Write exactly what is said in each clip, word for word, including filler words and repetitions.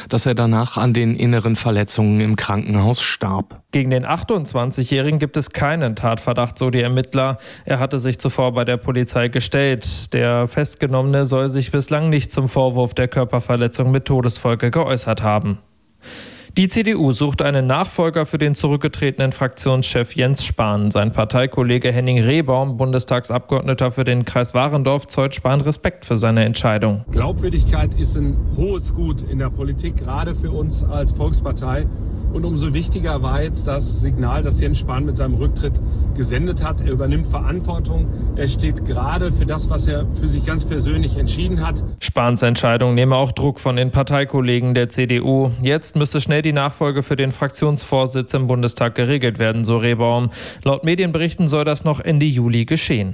dass er danach an den inneren Verletzungen im Krankenhaus starb. Gegen den achtundzwanzigjährigen gibt es keinen Tatverdacht, so die Ermittler. Er hatte sich zuvor bei der Polizei gestellt. Der Festgenommene soll sich bislang nicht zum Vorwurf der Körperverletzung mit Todesfolge geäußert haben. Die C D U sucht einen Nachfolger für den zurückgetretenen Fraktionschef Jens Spahn. Sein Parteikollege Henning Rehbaum, Bundestagsabgeordneter für den Kreis Warendorf, zollt Spahn Respekt für seine Entscheidung. Glaubwürdigkeit ist ein hohes Gut in der Politik, gerade für uns als Volkspartei. Und umso wichtiger war jetzt das Signal, das Jens Spahn mit seinem Rücktritt gesendet hat. Er übernimmt Verantwortung. Er steht gerade für das, was er für sich ganz persönlich entschieden hat. Spahns Entscheidung nehme auch Druck von den Parteikollegen der C D U. Jetzt müsste schnell die Nachfolge für den Fraktionsvorsitz im Bundestag geregelt werden, so Rehbaum. Laut Medienberichten soll das noch Ende Juli geschehen.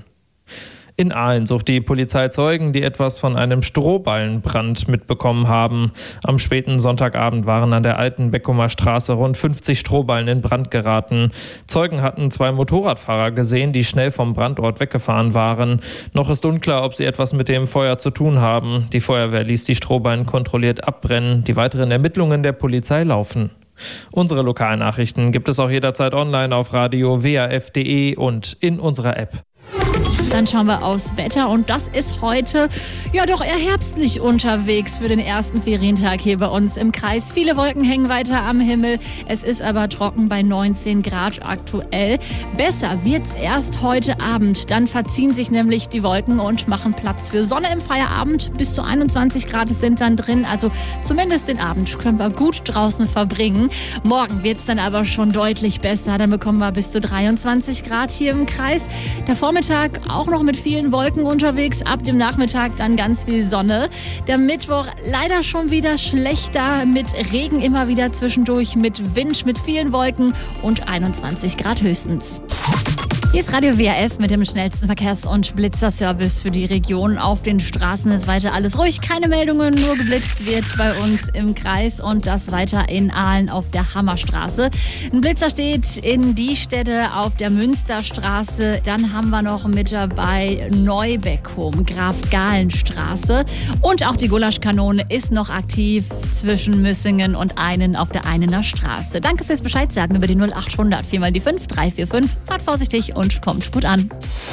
In Aalen sucht die Polizei Zeugen, die etwas von einem Strohballenbrand mitbekommen haben. Am späten Sonntagabend waren an der alten Beckumer Straße rund fünfzig Strohballen in Brand geraten. Zeugen hatten zwei Motorradfahrer gesehen, die schnell vom Brandort weggefahren waren. Noch ist unklar, ob sie etwas mit dem Feuer zu tun haben. Die Feuerwehr ließ die Strohballen kontrolliert abbrennen. Die weiteren Ermittlungen der Polizei laufen. Unsere Lokalnachrichten gibt es auch jederzeit online auf radio w a f punkt d e und in unserer App. Dann schauen wir aufs Wetter und das ist heute ja doch eher herbstlich unterwegs für den ersten Ferientag hier bei uns im Kreis. Viele Wolken hängen weiter am Himmel, es ist aber trocken bei neunzehn Grad aktuell. Besser wird's erst heute Abend, dann verziehen sich nämlich die Wolken und machen Platz für Sonne im Feierabend. Bis zu einundzwanzig Grad sind dann drin, also zumindest den Abend können wir gut draußen verbringen. Morgen wird's dann aber schon deutlich besser, dann bekommen wir bis zu dreiundzwanzig Grad hier im Kreis. Der Vormittag auch noch mit vielen Wolken unterwegs, ab dem Nachmittag dann ganz viel Sonne. Der Mittwoch leider schon wieder schlechter, mit Regen immer wieder zwischendurch, mit Wind, mit vielen Wolken und einundzwanzig Grad höchstens. Hier ist Radio W R F mit dem schnellsten Verkehrs- und Blitzerservice für die Region. Auf den Straßen ist weiter alles ruhig, keine Meldungen, nur geblitzt wird bei uns im Kreis und das weiter in Aalen auf der Hammerstraße. Ein Blitzer steht in Diestätte auf der Münsterstraße. Dann haben wir noch mit dabei Neubeckhof, Graf-Gahlen-Straße. Und auch die Gulaschkanone ist noch aktiv zwischen Müssingen und Einen auf der Einener Straße. Danke fürs Bescheid sagen über die null acht hundert vier mal die fünf drei vier fünf. Fahrt vorsichtig und kommt gut an.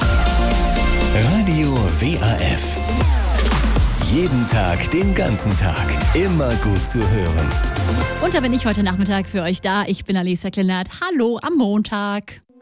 Radio W A F. Jeden Tag, den ganzen Tag. Immer gut zu hören. Und da bin ich heute Nachmittag für euch da. Ich bin Alisa Kleinert. Hallo am Montag.